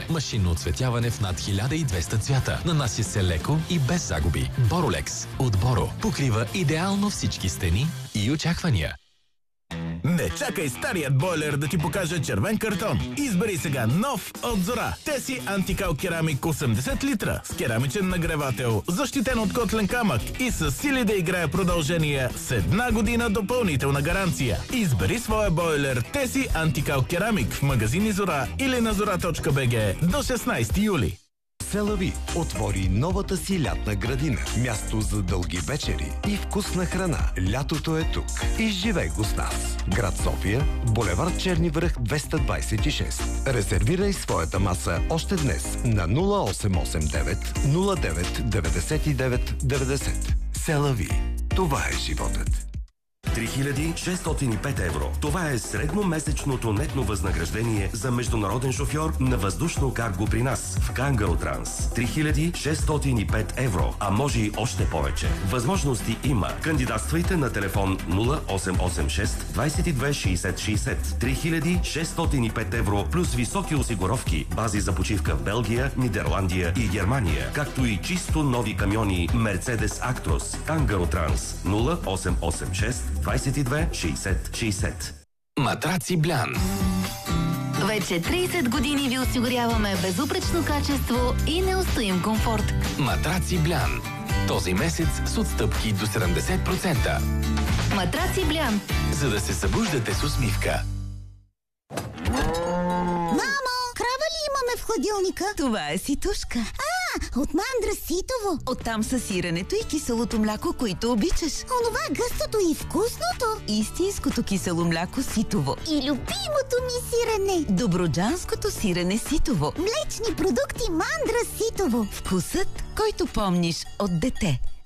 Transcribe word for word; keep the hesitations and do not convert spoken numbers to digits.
Машинно оцветяване в над хиляда и двеста цвята. Нанася се леко и без загуби. Боролекс от Боро покрива идеално всички стени и очаквания. Не чакай старият бойлер да ти покаже червен картон. Избери сега нов от Зора. Теси антикал керамик осемдесет литра с керамичен нагревател, защитен от котлен камък и с сили да играе продължение с една година допълнителна гаранция. Избери своя бойлер Теси антикал керамик в магазини Зора или на зора точка би джи до шестнайсети юли. Селави отвори новата си лятна градина. Място за дълги вечери и вкусна храна. Лятото е тук. Изживей го с нас. Град София, булевард Черни връх двеста двайсет и шест. Резервирай своята маса още днес на нула осем осем девет нула девет деветдесет и девет деветдесет. Селави. Това е животът. три хиляди шестстотин и пет евро. Това е средномесечното нетно възнаграждение за международен шофьор на въздушно карго при нас в Кангаротранс. три хиляди шестстотин и пет евро, а може и още повече. Възможности има. Кандидатствайте на телефон нула осем осем шест двайсет и две шейсет шейсет. три хиляди шестстотин и пет евро плюс високи осигуровки, бази за почивка в Белгия, Нидерландия и Германия, както и чисто нови камиони Mercedes Actros. Кангаротранс нула осем осем шест двайсет и две шейсет шейсет. Матраци Блян. Вече трийсет години ви осигуряваме безупречно качество и неустоим комфорт. Матраци Блян. Този месец с отстъпки до седемдесет процента. Матраци Блян. За да се събуждате с усмивка. Мамо, крава ли имаме в хладилника? Това е ситушка. А, от мандра ситово. Оттам са сиренето и киселото мляко, които обичаш. Онова гъстото и вкусното. Истинското кисело мляко ситово. И любимото ми сирене. Добруджанското сирене ситово. Млечни продукти мандра ситово. Вкусът, който помниш от дете.